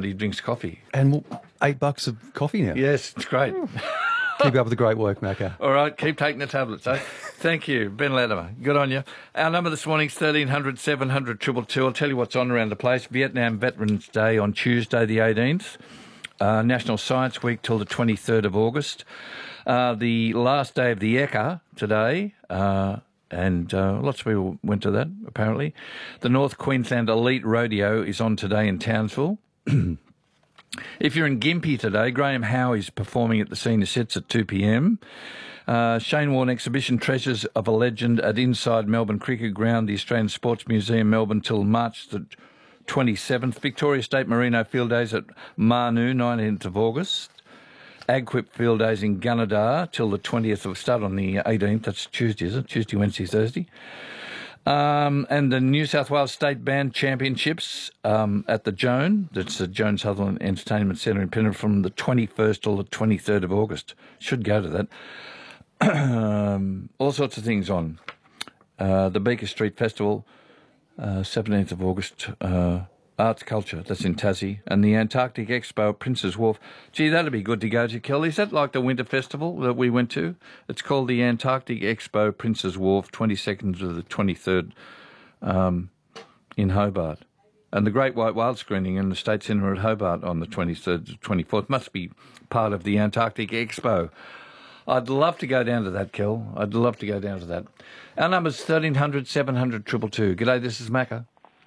but he drinks coffee. And $8 of coffee now. Yes, it's great. Keep up with the great work, Macca. All right, keep taking the tablets, eh? Thank you, Ben Latimer. Good on you. Our number this morning is 1300 700 222. I'll tell you what's on around the place. Vietnam Veterans Day on Tuesday the 18th. National Science Week till the 23rd of August. The last day of the ECA today, and lots of people went to that, apparently. The North Queensland Elite Rodeo is on today in Townsville. If you're in Gympie today, Graham Howe is performing at the Senior Sets at 2 p.m. Shane Warne Exhibition Treasures of a Legend at Inside Melbourne Cricket Ground, the Australian Sports Museum, Melbourne, till March the 27th. Victoria State Merino Field Days at Manu, 19th of August. AgQuip Field Days in Gunnedah till the 20th of... Start on the 18th. That's Tuesday, is it? Tuesday, Wednesday, Thursday. And the New South Wales State Band Championships at the Joan. That's the Joan Sutherland Entertainment Centre in Penrith from the 21st till the 23rd of August. Should go to that. All sorts of things on. The Beaker Street Festival, 17th of August. Arts Culture, that's in Tassie. And the Antarctic Expo at Prince's Wharf. Gee, that'd be good to go to, Kelly. Is that like the Winter Festival that we went to? It's called the Antarctic Expo, Prince's Wharf, 22nd to the 23rd in Hobart. And the Great White Whale screening in the State Cinema at Hobart on the 23rd to 24th must be part of the Antarctic Expo. I'd love to go down to that, Kel. I'd love to go down to that. Our number's 1300 700 222. G'day, this is Macca.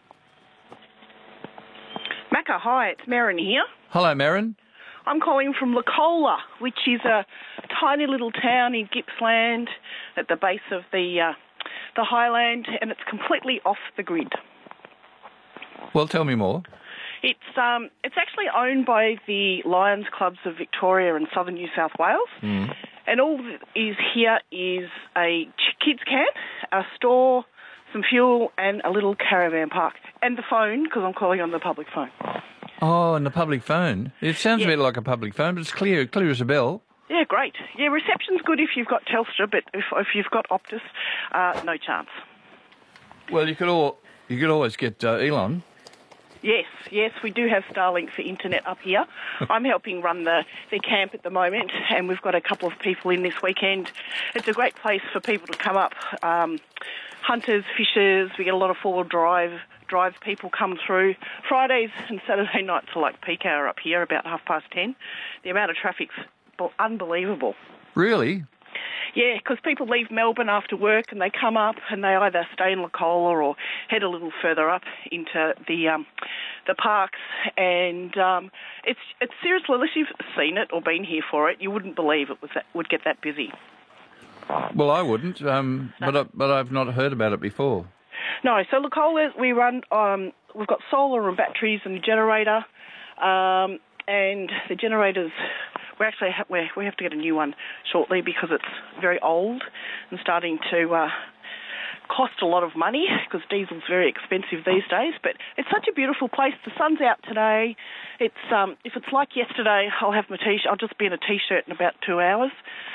Macca, hi, it's Marin here. Hello, Marin. I'm calling from Lacola, which is a tiny little town in Gippsland at the base of the highland, and it's completely off the grid. Well, tell me more. It's actually owned by the Lions Clubs of Victoria and Southern New South Wales, and all that is here is a kids camp, a store, some fuel, and a little caravan park. And the phone, because I'm calling on the public phone. Oh, and the public phone. It sounds a bit like a public phone, but it's clear as a bell. Yeah, great. Yeah, reception's good if you've got Telstra, but if you've got Optus, no chance. Well, you could always get Elon. Yes, we do have Starlink for internet up here. I'm helping run their camp at the moment, and we've got a couple of people in this weekend. It's a great place for people to come up. Hunters, fishers, we get a lot of four-wheel drive people come through. Fridays and Saturday nights are like peak hour up here, about 10:30. The amount of traffic's unbelievable. Really? Yeah, because people leave Melbourne after work and they come up and they either stay in Lacola or head a little further up into the parks. And it's seriously, unless you've seen it or been here for it, you wouldn't believe it would get that busy. Well, I wouldn't, but I've not heard about it before. No, so Lacola, we run, we've got solar and batteries and a generator, and the generators, we have to get a new one shortly because it's very old and starting to cost a lot of money because diesel's very expensive these days. But it's such a beautiful place. The sun's out today. It's if it's like yesterday, I'll have my t-shirt. I'll just be in a t-shirt in about 2 hours.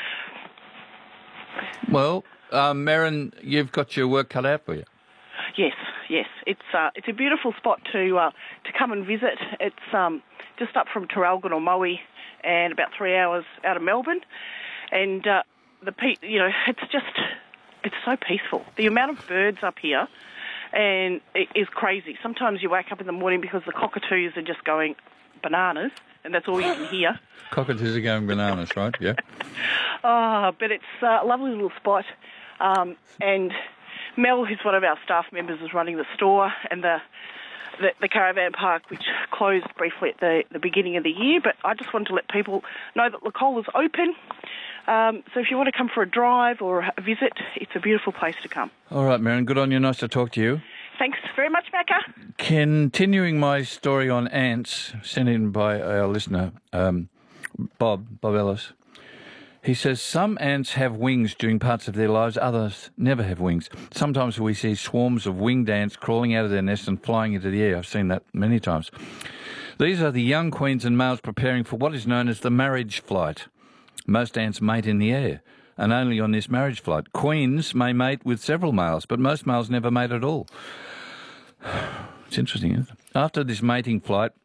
Well, Marin, you've got your work cut out for you. Yes. It's a beautiful spot to come and visit. It's just up from Traralgon or Moe and about 3 hours out of Melbourne. And it's so peaceful. The amount of birds up here and it is crazy. Sometimes you wake up in the morning because the cockatoos are just going bananas, and that's all you can hear. Cockatoos are going bananas, right? Yeah. But it's a lovely little spot. And Mel, who's one of our staff members, is running the store and the caravan park, which closed briefly at the beginning of the year. But I just wanted to let people know that Lacola's open. So if you want to come for a drive or a visit, it's a beautiful place to come. All right, Marin, good on you. Nice to talk to you. Thanks very much, Macca. Continuing my story on ants, sent in by our listener, Bob Ellis. He says some ants have wings during parts of their lives, others never have wings. Sometimes we see swarms of winged ants crawling out of their nests and flying into the air. I've seen that many times. These are the young queens and males preparing for what is known as the marriage flight. Most ants mate in the air, and only on this marriage flight. Queens may mate with several males, but most males never mate at all. It's interesting, isn't it? After this mating flight,